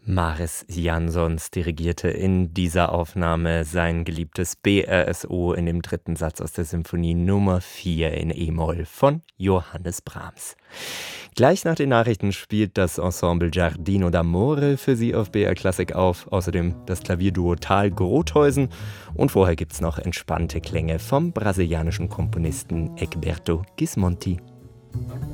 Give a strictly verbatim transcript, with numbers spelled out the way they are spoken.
Maris Jansons dirigierte in dieser Aufnahme sein geliebtes B R S O in dem dritten Satz aus der Symphonie Nummer vier in E-Moll von Johannes Brahms. Gleich nach den Nachrichten spielt das Ensemble Giardino d'Amore für Sie auf B R Klassik auf, außerdem das Klavierduo Tal Grotheusen und vorher gibt's noch entspannte Klänge vom brasilianischen Komponisten Egberto Gismonti.